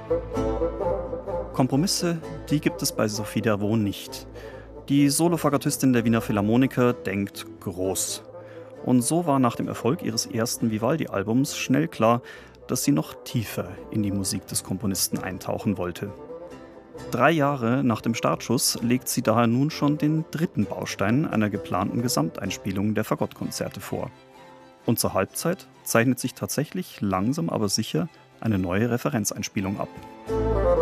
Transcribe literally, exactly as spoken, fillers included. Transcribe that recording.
Kompromisse, die gibt es bei Sophie Davot nicht. Die Solofagotistin der Wiener Philharmoniker denkt groß. Und so war nach dem Erfolg ihres ersten Vivaldi-Albums schnell klar, dass sie noch tiefer in die Musik des Komponisten eintauchen wollte. Drei Jahre nach dem Startschuss legt sie daher nun schon den dritten Baustein einer geplanten Gesamteinspielung der Fagottkonzerte vor. Und zur Halbzeit zeichnet sich tatsächlich langsam aber sicher eine neue Referenzeinspielung ab.